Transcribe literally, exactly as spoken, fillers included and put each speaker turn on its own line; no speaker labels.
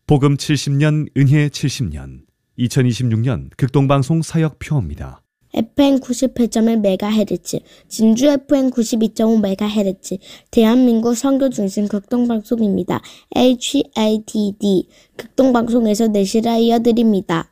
복음 칠십 년, 은혜 칠십 년, 이천이십육 년 극동방송 사역표입니다.
에프엠 구십팔 점 일 메가헤르츠, 진주 에프엠 구십이 점 오 메가헤르츠, 대한민국 선교중심 극동방송입니다. 에이치 에이 티 디, 극동방송에서 내실하 이어드립니다.